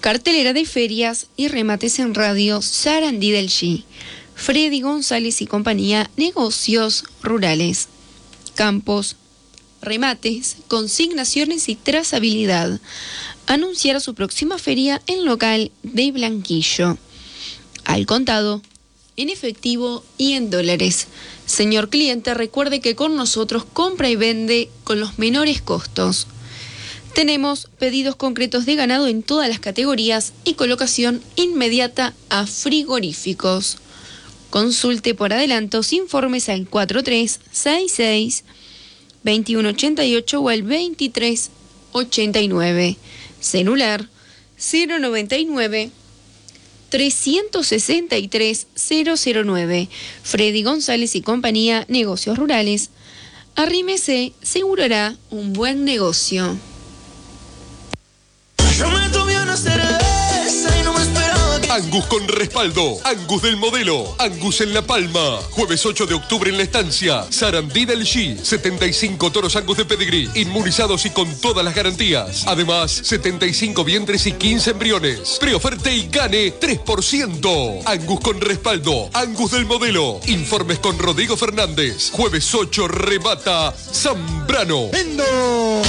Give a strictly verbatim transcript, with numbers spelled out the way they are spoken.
Cartelera de ferias y remates en radio Sarandí del G. Freddy González y compañía, negocios rurales, campos, remates, consignaciones y trazabilidad. Anunciará su próxima feria en local de Blanquillo. Al contado, en efectivo y en dólares. Señor cliente, recuerde que con nosotros compra y vende con los menores costos. Tenemos pedidos concretos de ganado en todas las categorías y colocación inmediata a frigoríficos. Consulte por adelantos, informes al cuatro tres seis seis, dos uno ocho ocho o al veintitrés ochenta y nueve. Celular cero noventa y nueve, trescientos sesenta y tres, cero cero nueve. Freddy González y compañía, negocios rurales. Arrímese, segurará un buen negocio. Yo me tomé una cerveza y no me esperaba que... Angus con respaldo, Angus del modelo, Angus en La Palma. Jueves ocho de octubre en La Estancia, Sarandí del G. setenta y cinco toros Angus de pedigrí, inmunizados y con todas las garantías. Además, setenta y cinco vientres y quince embriones. Preoferte y gane tres por ciento. Angus con respaldo, Angus del modelo. Informes con Rodrigo Fernández. Jueves ocho remata Zambrano. ¡Vendo!